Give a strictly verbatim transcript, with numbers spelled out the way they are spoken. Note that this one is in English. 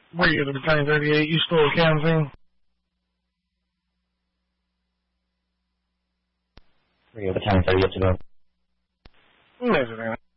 Where you at the Battalion thirty-eight? You still at Kansas? Where you at Battalion thirty-eight to go? Measure that.